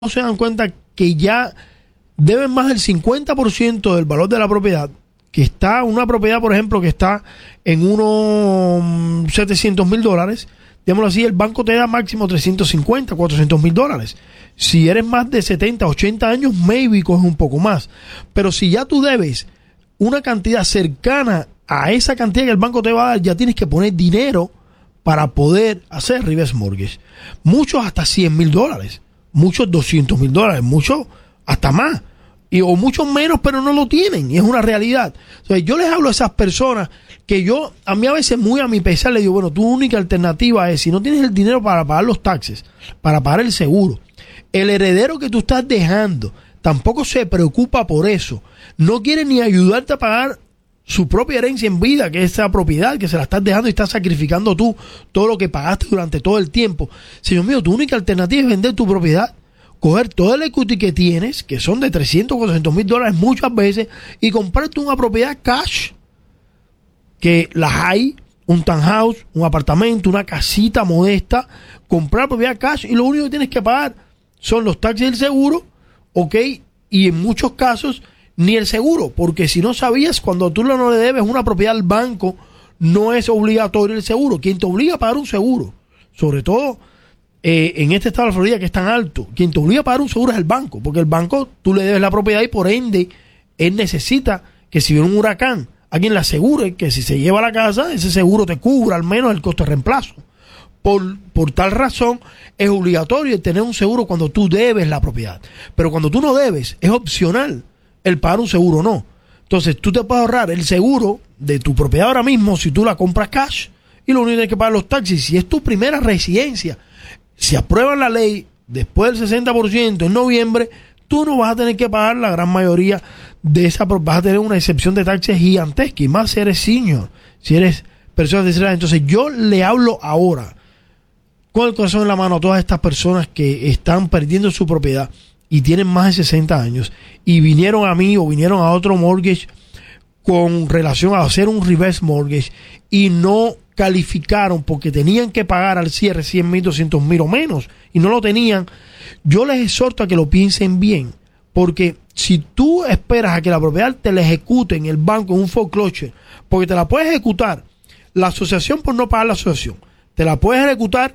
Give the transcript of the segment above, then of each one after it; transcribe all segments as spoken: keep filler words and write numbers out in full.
no se dan cuenta que ya deben más del cincuenta por ciento del valor de la propiedad, que está una propiedad, por ejemplo, que está en unos setecientos mil dólares, digámoslo así, el banco te da máximo trescientos cincuenta, cuatrocientos mil dólares. Si eres más de setenta, ochenta años, maybe coges un poco más. Pero si ya tú debes una cantidad cercana a esa cantidad que el banco te va a dar, ya tienes que poner dinero para poder hacer reverse mortgage. Muchos hasta cien mil dólares, muchos doscientos mil dólares, muchos hasta más. Y, o muchos menos, pero no lo tienen, y es una realidad. O sea, yo les hablo a esas personas que yo, a mí a veces muy a mi pesar, le digo, bueno, tu única alternativa es, si no tienes el dinero para pagar los taxes, para pagar el seguro, el heredero que tú estás dejando tampoco se preocupa por eso, no quiere ni ayudarte a pagar su propia herencia en vida, que es esa propiedad que se la estás dejando y estás sacrificando tú todo lo que pagaste durante todo el tiempo. Señor mío, tu única alternativa es vender tu propiedad, coger todo el equity que tienes, que son de trescientos, cuatrocientos mil dólares muchas veces, y comprarte una propiedad cash, que las hay, un townhouse, un apartamento, una casita modesta, comprar propiedad cash, y lo único que tienes que pagar son los taxes del seguro, ok, y en muchos casos ni el seguro, porque si no sabías, cuando tú no le debes una propiedad al banco, no es obligatorio el seguro. Quien te obliga a pagar un seguro, sobre todo Eh, en este estado de la Florida, que es tan alto, quien te obliga a pagar un seguro es el banco, porque el banco, tú le debes la propiedad y por ende él necesita que si viene un huracán, alguien le asegure que si se lleva la casa, ese seguro te cubra al menos el costo de reemplazo. Por, por tal razón es obligatorio tener un seguro cuando tú debes la propiedad, pero cuando tú no debes es opcional el pagar un seguro o no. Entonces tú te puedes ahorrar el seguro de tu propiedad ahora mismo si tú la compras cash, y lo único que tienes que pagar los taxis. Si es tu primera residencia, si aprueban la ley después del sesenta por ciento en noviembre, tú no vas a tener que pagar la gran mayoría de esa, vas a tener una excepción de taxes gigantesca, y más si eres senior, si eres persona de tercera edad. Entonces yo le hablo ahora con el corazón en la mano a todas estas personas que están perdiendo su propiedad y tienen más de sesenta años y vinieron a mí o vinieron a otro mortgage con relación a hacer un reverse mortgage y no calificaron porque tenían que pagar al cierre cien mil, doscientos mil o menos y no lo tenían. Yo les exhorto a que lo piensen bien, porque si tú esperas a que la propiedad te la ejecute en el banco, en un foreclosure, porque te la puedes ejecutar la asociación por no pagar la asociación, te la puedes ejecutar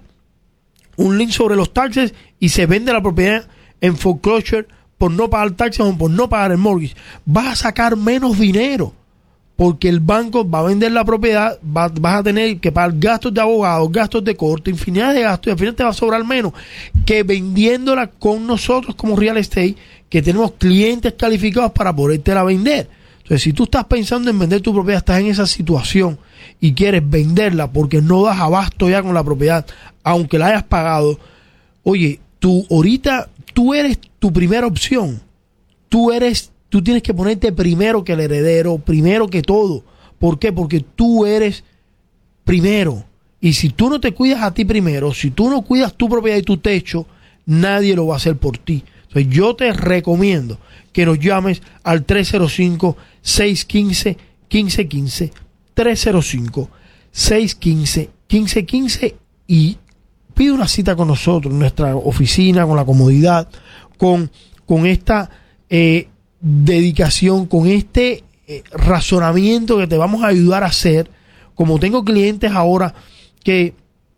un link sobre los taxes y se vende la propiedad en foreclosure por no pagar taxes o por no pagar el mortgage, vas a sacar menos dinero, porque el banco va a vender la propiedad, va, vas a tener que pagar gastos de abogados, gastos de corte, infinidad de gastos, y al final te va a sobrar menos que vendiéndola con nosotros como real estate, que tenemos clientes calificados para podértela vender. Entonces, si tú estás pensando en vender tu propiedad, estás en esa situación y quieres venderla porque no das abasto ya con la propiedad, aunque la hayas pagado, oye, tú ahorita, tú eres tu primera opción, tú eres Tú tienes que ponerte primero que el heredero, primero que todo. ¿Por qué? Porque tú eres primero. Y si tú no te cuidas a ti primero, si tú no cuidas tu propiedad y tu techo, nadie lo va a hacer por ti. Entonces yo te recomiendo que nos llames al tres cero cinco, seis uno cinco, uno cinco uno cinco, tres cero cinco, seis uno cinco, uno cinco uno cinco y pide una cita con nosotros en nuestra oficina, con la comodidad, con, con esta eh, dedicación, con este eh, razonamiento que te vamos a ayudar a hacer. Como tengo clientes ahora que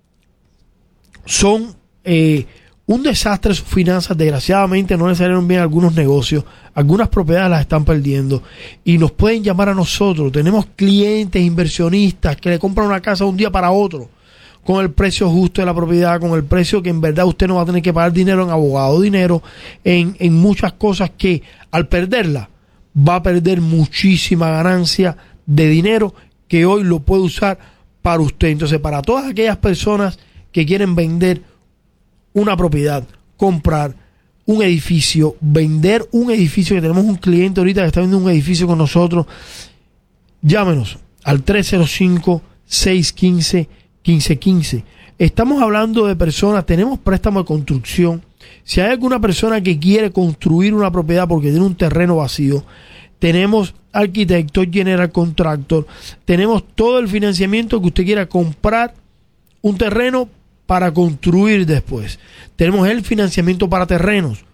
son eh, un desastre sus finanzas, desgraciadamente no les salieron bien algunos negocios, algunas propiedades las están perdiendo y nos pueden llamar a nosotros. Tenemos clientes inversionistas que le compran una casa de un día para otro con el precio justo de la propiedad, con el precio que en verdad usted no va a tener que pagar dinero en abogado, dinero en, en muchas cosas, que al perderla va a perder muchísima ganancia de dinero que hoy lo puede usar para usted. Entonces, para todas aquellas personas que quieren vender una propiedad, comprar un edificio, vender un edificio, que tenemos un cliente ahorita que está vendiendo un edificio con nosotros, llámenos al tres cero cinco, seis uno cinco, uno cinco uno cinco. Estamos hablando de personas, tenemos préstamo de construcción. Si hay alguna persona que quiere construir una propiedad porque tiene un terreno vacío, tenemos arquitecto, general contractor, tenemos todo el financiamiento que usted quiera comprar un terreno para construir después. Tenemos el financiamiento para terrenos.